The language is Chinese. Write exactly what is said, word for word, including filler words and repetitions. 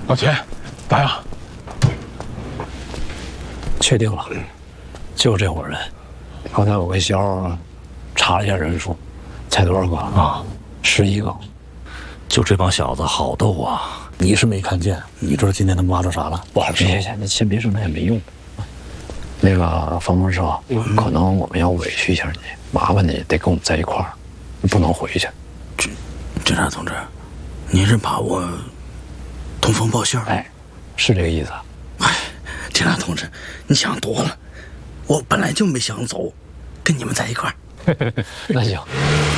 老钱，咋样？ 确定了，就这伙人。刚才我跟肖查了一下人数，才多少个啊？十一个。 就这帮小子好斗啊！你是没看见，你知道今天他们挖着啥了？不好说。 别别，那先别说，那也没用。那个方峰说，嗯、可能我们要委屈一下你，麻烦你得跟我们在一块儿，你不能回去。 侦侦察同志，您是怕我通风报信儿？ 哎，是这个意思。 哎，侦察同志，你想多了，我本来就没想走，跟你们在一块儿。 那行。